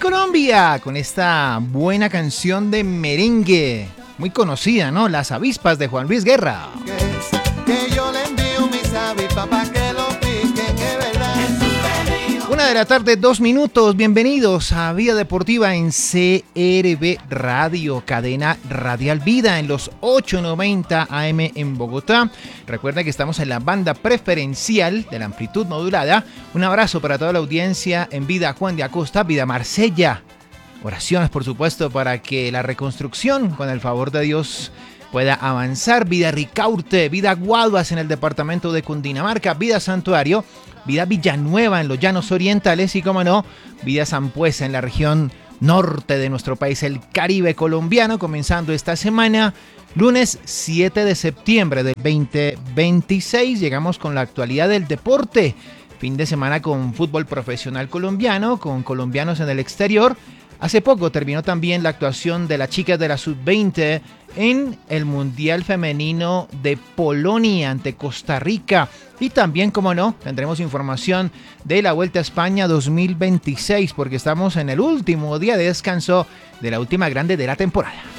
Colombia, con esta buena canción de merengue, muy conocida, ¿no? Las avispas de Juan Luis Guerra. Que yo le envío mis avispas para que lo piquen, es verdad. 1:02 p.m, bienvenidos a Vida Deportiva en CRB Radio, cadena radial Vida en los 890 AM en Bogotá. Recuerda que estamos en la banda preferencial de la amplitud modulada. Un abrazo para toda la audiencia en Vida Juan de Acosta, Vida Marsella. Oraciones, por supuesto, para que la reconstrucción, con el favor de Dios, pueda avanzar. Vida Ricaurte, Vida Guaduas en el departamento de Cundinamarca, Vida Santuario, Vida Villanueva en los Llanos Orientales y, como no, Vida Sampuesa en la región norte de nuestro país, el Caribe colombiano, comenzando esta semana, lunes 7 de septiembre del 2026. Llegamos con la actualidad del deporte. Fin de semana con fútbol profesional colombiano, con colombianos en el exterior. Hace poco terminó también la actuación de las chicas de la Sub-20 en el Mundial Femenino de Polonia ante Costa Rica. Y también, como no, tendremos información de la Vuelta a España 2026, porque estamos en el último día de descanso de la última grande de la temporada.